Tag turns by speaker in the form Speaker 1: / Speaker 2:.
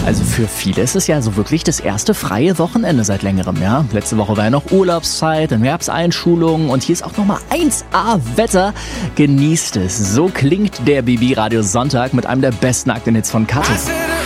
Speaker 1: Also für viele ist es ja so wirklich das erste freie Wochenende seit längerem, ja. Letzte Woche war ja noch Urlaubszeit, dann Herbsteinschulung und hier ist auch nochmal 1A Wetter. Genießt es. So klingt der BB Radio Sonntag mit einem der besten Aktenhits von Katte.